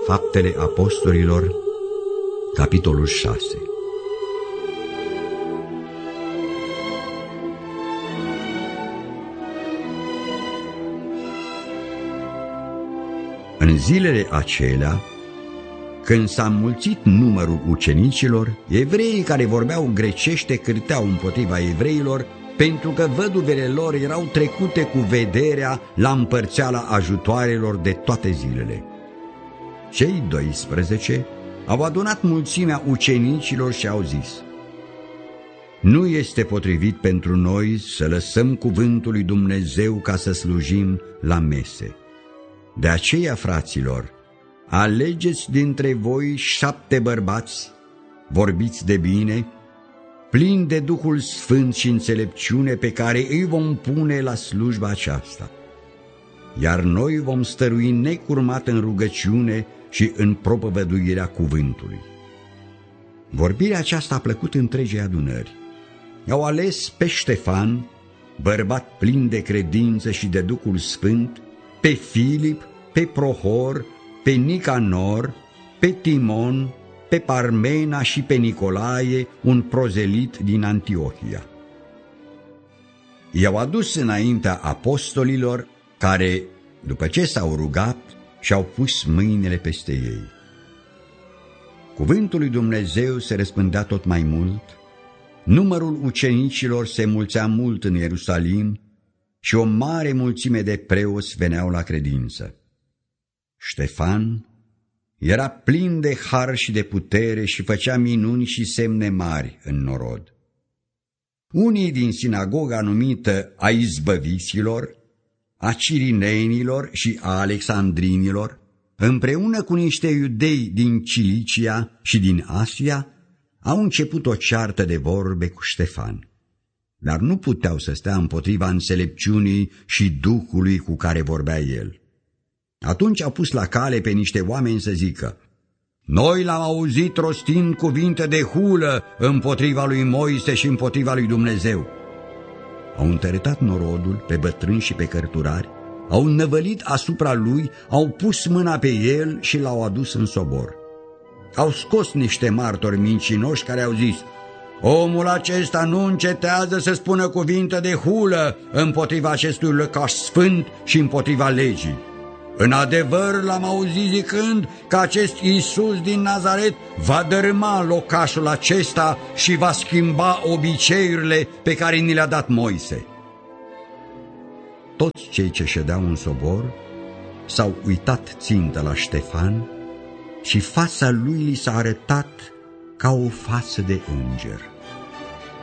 Faptele Apostolilor, capitolul 6. În zilele acelea, când s-a înmulțit numărul ucenicilor, evreii care vorbeau grecește cârteau împotriva evreilor, pentru că văduvele lor erau trecute cu vederea la împărțeala ajutoarelor de toate zilele. Cei 12 au adunat mulțimea ucenicilor și au zis: nu este potrivit pentru noi să lăsăm cuvântul lui Dumnezeu ca să slujim la mese. De aceea, fraților, alegeți dintre voi 7 bărbați, vorbiți de bine, plini de Duhul Sfânt și înțelepciune, pe care îi vom pune la slujba aceasta. Iar noi vom stărui necurmat în rugăciune și în propovăduirea cuvântului. Vorbirea aceasta a plăcut întregii adunări. I-au ales pe Ștefan, bărbat plin de credință și de Duhul Sfânt, pe Filip, pe Prohor, pe Nicanor, pe Timon, pe Parmena și pe Nicolae, un prozelit din Antiohia. I-au adus înaintea apostolilor, care, după ce s-au rugat, și-au pus mâinile peste ei. Cuvântul lui Dumnezeu se răspândea tot mai mult, numărul ucenicilor se mulțea mult în Ierusalim și o mare mulțime de preoți veneau la credință. Ștefan era plin de har și de putere și făcea minuni și semne mari în norod. Unii din sinagoga numită a izbăviților, a cirineenilor și a alexandrinilor, împreună cu niște iudei din Cilicia și din Asia, au început o ceartă de vorbe cu Ștefan, dar nu puteau să stea împotriva înțelepciunii și Duhului cu care vorbea el. Atunci au pus la cale pe niște oameni să zică: noi l-am auzit rostind cuvinte de hulă împotriva lui Moise și împotriva lui Dumnezeu. Au întărătat norodul pe bătrâni și pe cărturari, au năvălit asupra lui, au pus mâna pe el și l-au adus în sobor. Au scos niște martori mincinoși care au zis: omul acesta nu încetează să spună cuvinte de hulă împotriva acestui lăcaș sfânt și împotriva legii. În adevăr l-am auzit zicând că acest Iisus din Nazaret va dărâma locașul acesta și va schimba obiceiurile pe care ni le-a dat Moise. Toți cei ce ședeau în sobor s-au uitat țintă la Ștefan și fața lui li s-a arătat ca o față de înger.